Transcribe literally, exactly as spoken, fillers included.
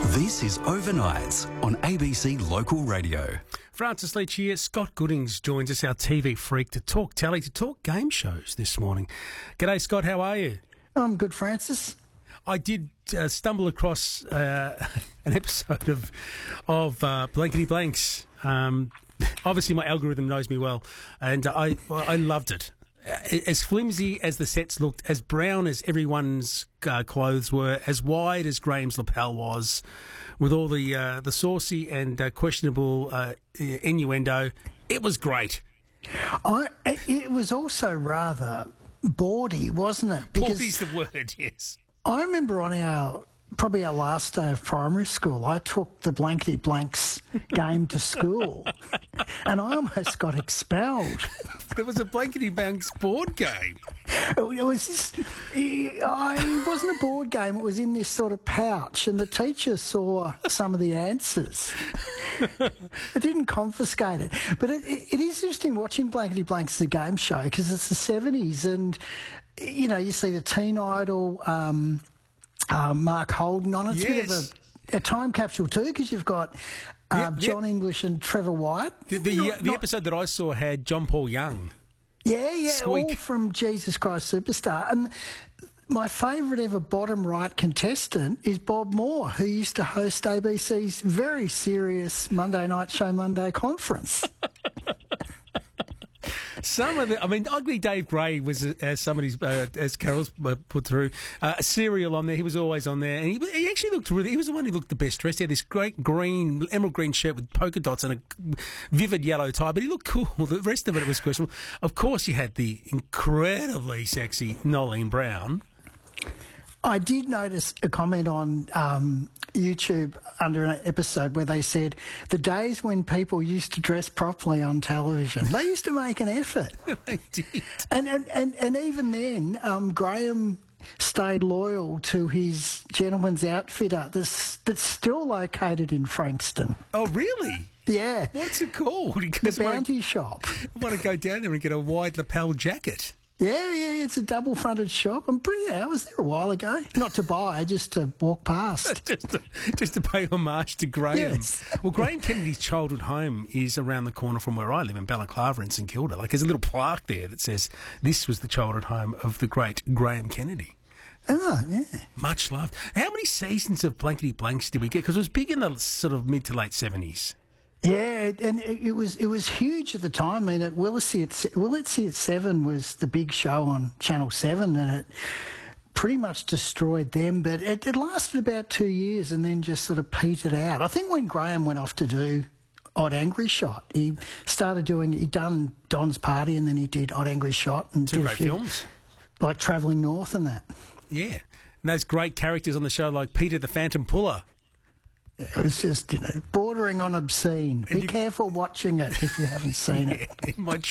This is Overnights on A B C Local Radio. Francis Leach here. Scott Goodings joins us, our T V freak, to talk telly, to talk game shows this morning. G'day, Scott. How are you? I'm good, Francis. I did uh, stumble across uh, an episode of of uh, Blankety Blanks. Um, obviously, my algorithm knows me well, and I I loved it. As flimsy as the sets looked, as brown as everyone's uh, clothes were, as wide as Graham's lapel was, with all the uh, the saucy and uh, questionable uh, innuendo, it was great. I, it was also rather bawdy, wasn't it? Because bawdy's the word, yes. I remember on our, probably our last day of primary school, I took the Blankety Blanks game to school and I almost got expelled. There was a Blankety Blanks board game. It was just, it wasn't a board game, it was in this sort of pouch and the teacher saw some of the answers. It didn't confiscate it. But it, it, it is interesting watching Blankety Blanks as a game show because it's the seventies and, you know, you see the Teen Idol, um, uh, Mark Holden on it. It's yes. a bit of a, a time capsule too because you've got uh, yep, John yep. English and Trevor White. The, the, not, the not, episode that I saw had John Paul Young. Yeah, yeah, Squeak. all from Jesus Christ Superstar. And my favourite ever bottom right contestant is Bob Moore, who used to host A B C's very serious Monday night show, Monday Conference. Some of the, I mean, Ugly Dave Gray was, uh, as somebody's, uh, as Carol's uh, put through, uh, a serial on there. He was always on there. And he, he actually looked really, he was the one who looked the best dressed. He had this great green, emerald green shirt with polka dots and a vivid yellow tie, but he looked cool. The rest of it was questionable. Of course, you had the incredibly sexy Nolene Brown. I did notice a comment on um, YouTube under an episode where they said the days when people used to dress properly on television, they used to make an effort. They did. And, and, and, and even then, um, Graham stayed loyal to his gentleman's outfitter that's, that's still located in Frankston. Oh, really? Yeah. What's it called? The Bounty I, Shop. I want to go down there and get a wide lapel jacket. Yeah, yeah, it's a double-fronted shop. I'm pretty. I was there a while ago. Not to buy, just to walk past. just, to, just to pay homage to Graham. Yes. Well, Graham Kennedy's childhood home is around the corner from where I live in Balaclava in St Kilda. Like, there's a little plaque there that says this was the childhood home of the great Graham Kennedy. Oh, yeah. Much loved. How many seasons of Blankety Blanks did we get? Because it was big in the sort of mid to late seventies. Yeah, and it was it was huge at the time. I mean, at Willesee at, Willesee at seven was the big show on Channel seven, and it pretty much destroyed them. But it, it lasted about two years and then just sort of petered out. I think when Graham went off to do Odd Angry Shot, he started doing, he'd done Don's Party and then he did Odd Angry Shot. And Two did great few, films. Like Travelling North and that. Yeah, and those great characters on the show like Peter the Phantom Puller. It was just, you know, bordering on obscene. Be you, careful watching it if you haven't seen yeah, it. It might